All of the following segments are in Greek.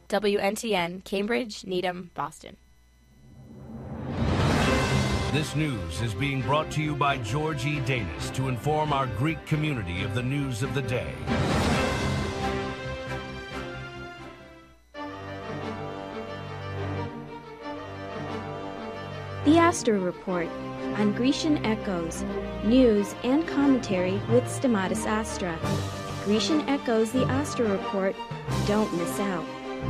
WNTN, Cambridge, Needham, Boston. This news is being brought to you by George E. Danis to inform our Greek community of the news of the day. The Astro Report on Grecian Echoes, news and commentary with Stamatis Astra. Grecian Echoes, the Astro Report. Don't miss out.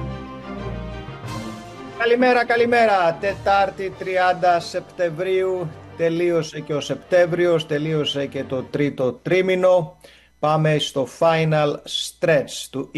Καλημέρα. Τετάρτη 30 Σεπτεμβρίου. Τελείωσε και ο Σεπτέμβριος, τελείωσε και το τρίτο τρίμηνο. Πάμε στο final stretch του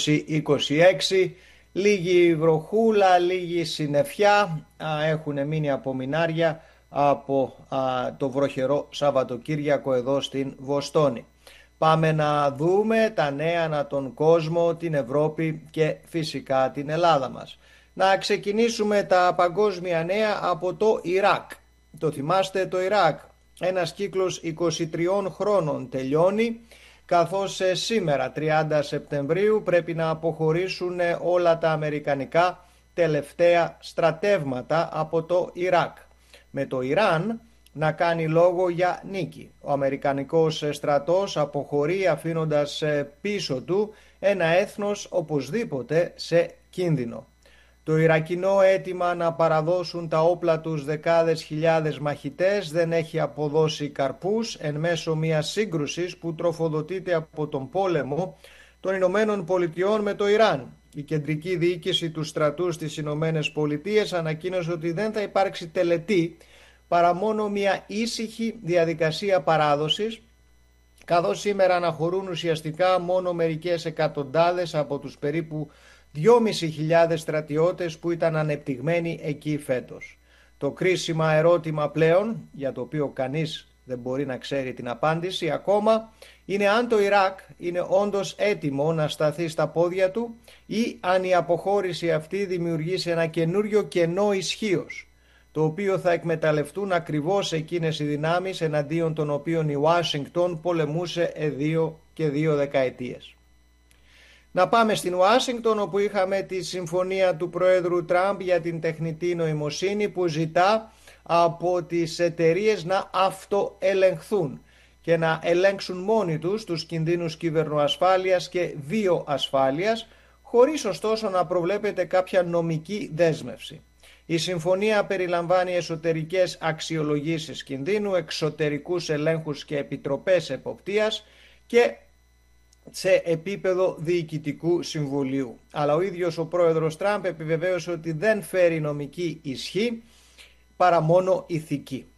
2026. Λίγη βροχούλα, λίγη συννεφιά έχουν μείνει απομεινάρια από το βροχερό Σαββατοκύριακο εδώ στην Βοστόνη. Πάμε να δούμε τα νέα ανά τον κόσμο, την Ευρώπη και φυσικά την Ελλάδα μας. Να ξεκινήσουμε τα παγκόσμια νέα από το Ιράκ. Το θυμάστε το Ιράκ? Ένας κύκλος 23 χρόνων τελειώνει, καθώς σήμερα 30 Σεπτεμβρίου πρέπει να αποχωρήσουν όλα τα αμερικανικά τελευταία στρατεύματα από το Ιράκ, με το Ιράν να κάνει λόγο για νίκη. Ο αμερικανικός στρατός αποχωρεί αφήνοντας πίσω του ένα έθνος οπωσδήποτε σε κίνδυνο. Το Ιρακινό αίτημα να παραδώσουν τα όπλα τους δεκάδες χιλιάδες μαχητές δεν έχει αποδώσει καρπούς εν μέσω μιας σύγκρουσης που τροφοδοτείται από τον πόλεμο των Ηνωμένων Πολιτειών με το Ιράν. Η κεντρική διοίκηση του στρατού στις Ηνωμένες Πολιτείες ανακοίνωσε ότι δεν θα υπάρξει τελετή παρά μόνο μια ήσυχη διαδικασία παράδοσης, καθώς σήμερα αναχωρούν ουσιαστικά μόνο μερικές εκατοντάδες από τους περίπου 2.500 στρατιώτες που ήταν ανεπτυγμένοι εκεί φέτος. Το κρίσιμα ερώτημα πλέον, για το οποίο κανείς δεν μπορεί να ξέρει την απάντηση ακόμα, είναι αν το Ιράκ είναι όντως έτοιμο να σταθεί στα πόδια του ή αν η αποχώρηση αυτή δημιουργήσει ένα καινούριο κενό ισχύος, το οποίο θα εκμεταλλευτούν ακριβώς εκείνες οι δυνάμεις εναντίον των οποίων η Ουάσιγκτον πολεμούσε 2 δεκαετίες. Να πάμε στην Ουάσιγκτον, όπου είχαμε τη συμφωνία του Προέδρου Τραμπ για την τεχνητή νοημοσύνη που ζητά από τις εταιρείες να αυτοελεγχθούν και να ελέγξουν μόνοι τους κινδύνους κυβερνοασφάλειας και βιοασφάλειας, χωρίς ωστόσο να προβλέπεται κάποια νομική δέσμευση. Η συμφωνία περιλαμβάνει εσωτερικές αξιολογήσεις κινδύνου, εξωτερικούς ελέγχους και επιτροπές εποπτείας και σε επίπεδο διοικητικού συμβουλίου. Αλλά ο ίδιος ο πρόεδρος Τραμπ επιβεβαίωσε ότι δεν φέρει νομική ισχύ παρά μόνο ηθική.